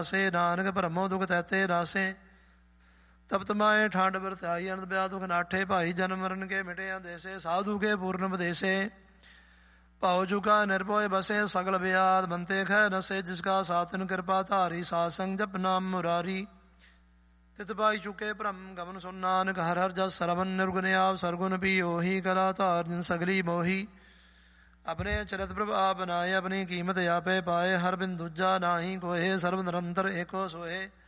ਸੇ ਨਾਨਕ ਭਰਮੋ ਦੁਖ ਤੈਤੇ ਰਾਸੇ। ਤਪਤ ਮਾਏ ਠਾਂਡ ਵਰਤਾਈ ਅਨੰਦ ਬਿਆ ਦੁਖ ਨਾਠੇ। ਭਾਈ ਜਨਮ ਮਰਨ ਕੇ ਮਿਟੇ ਅੰਦੇਸੇ ਸਾਧੂ ਕੇ ਪੂਰਨ ਉਪਦੇਸੇ। ਭਾਉ ਚੁਕਾ ਨਿਰਭਉ ਬਸੇ ਸਗਲ ਬਿਆਦ ਬੰਤੇ ਖੈ ਨਸੇ। ਜਿਸਕਾ ਸਾਤਨ ਕਿਰਪਾ ਧਾਰੀ ਸਾਧ ਸੰਗ ਜਪ ਨਾਮ ਮੁਰਾਰੀ। ਤਿਤ ਪਾਈ ਚੁਕੇ ਭ੍ਰਮ ਗਮਨ ਸੁਨ ਨਾਨਕ ਹਰ ਹਰ ਜਸ ਸਰਵਨ ਨਿਰਗੁਣ ਆਪ ਸਰਗੁਣ ਪੀ ਉਹੀ ਕਲਾ ਧਾਰ ਜਿਨ ਸਗਲੀ ਮੋਹੀ। ਆਪਣੇ ਚਰਤ ਪ੍ਰਭ ਆਪ ਬਨਾਏ ਆਪਣੀ ਕੀਮਤ ਆਪੇ ਪਾਏ। ਹਰ ਬਿਨ ਦੂਜਾ ਨਾਹੀ ਕੋਏ ਸਰਬ ਨਿਰੰਤਰ ਏਕੋ ਸੋਏ।